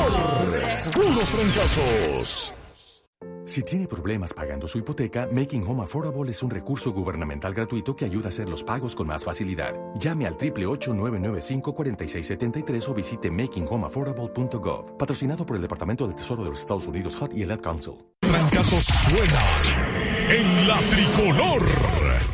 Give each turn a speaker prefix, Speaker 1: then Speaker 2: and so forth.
Speaker 1: Puros fracasos.
Speaker 2: Si tiene problemas pagando su hipoteca, Making Home Affordable es un recurso gubernamental gratuito que ayuda a hacer los pagos con más facilidad. Llame al 888-995-4673 o visite makinghomeaffordable.gov. Patrocinado por el Departamento del Tesoro de los Estados Unidos, HUD y el Ad Council.
Speaker 1: Fracasos suenan en la tricolor.